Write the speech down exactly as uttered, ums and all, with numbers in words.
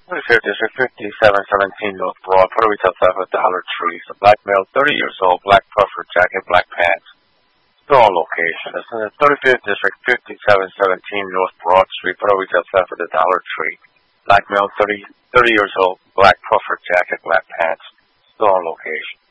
thirty-fifth District, fifty-seven seventeen North Broad, Puerto Retail theft at Dollar Tree. It's a black male, thirty years old, black puffer jacket, black pants. Store location. It's in the thirty-fifth District, fifty-seven seventeen North Broad Street, Puerto Retail theft at the Dollar Tree. Black male, thirty, thirty years old, black puffer jacket, black pants. Store location.